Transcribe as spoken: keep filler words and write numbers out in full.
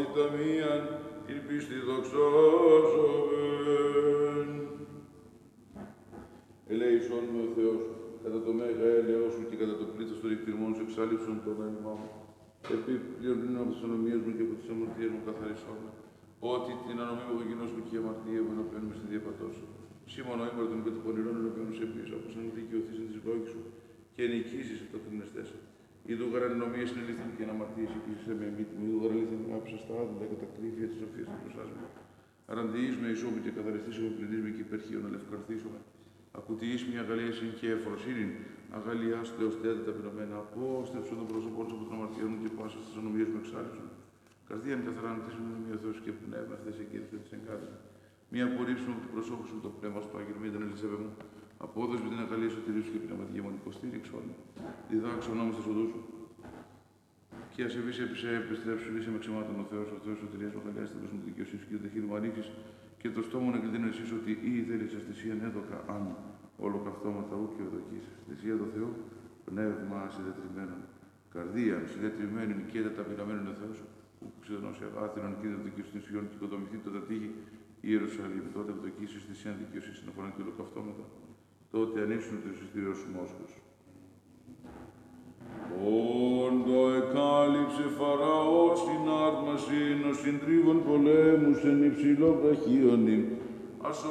ενότητα μίαν, την πίστη δοξάζομεν. Ελέησόν με ο Θεός, κατά το μέγα έλεος σου και κατά το πλήθος των εκτιμών σου εξάλληψον το νόημά μου. Επί πλέον πλήν από τις ανομίες μου και από τις αμαρτίες μου καθαρισόν με. Ότι την ανομή μου γινός μου και η αμαρτία μου ενώπιον με στη διαπατώση. Σήμον ο ήμαρτον και του πονηρών ενώπιον σε πίσω, όπως αν δικαιωθείς εν της λόγης σου και νικήσεις από τα τρινεστέσα. Ιδού γαρανομίες συνελήφθην και αναμαρτίες υπήρξε με μύτη μου, ιδού γαραλήθην άψα στα άδελα και τα κρύφια της σοφίας του προσάσμου. Αραντιείς με ισόμη και καθαριστήσουμε πληνείς με και υπερχείων αλευκαρθήσουμε. Ακουτιείς μια αγαλίαση και εφροσύνην, αγαλιάς Θεός θέατα ταπεινωμένα, απόστρεψον τον πρόσωπον σου από τον αμαρτιών μου και πάσα στις ανομίες μου εξάλληψον. Καρδίαν καθαράν της μνημείο Θεός και πνεύμα χθες εγκύρθεν της εγκάρδια. Μία απορρίψη μου από το πρόσωπο σου το πνεύμα στο Άγιο Μήταν Ελισέβε μου. Απόδοση με την αγαλία σωτηρίου σου και πνευματική μου υποστήριξον. Διδάξον όμως της οδού σου. Και ασεβείς επισέ, επιστρέψου, λύσε με ξεμάτων ο Θεός, ο Θεός σωτηρίας μου, αγαλιάς την προσωπική δικαιοσύνη σου και το χείλη μου ανοίξεις και το στόμα να κλειδίνω εσείς ότι ή θέλεις αστησίαν έδωκα αν όλο καυτώματα ου και οδοκείς. Θυσία του Θεού, πνεύμα συντετριμένων. Καρδία συντετριμένων και ταπεινωμένων ο Θεός, που ξεδνώσει αγάθινον και δικαιοσύνη σου και οικοδομηθεί το τατήγη Ιερουσαλήμ. Τότε ευδοκίσεις θυσίαν δικαιοσύνη συναφορά και όλο καυτώματα. Τότε ανοίξουν το εισιτήριο σου μόσχος. Όντο εκάλυψε Φαραώ στην άρμαση, ο συντρίβων πολέμους εν υψηλό βραχίωνη.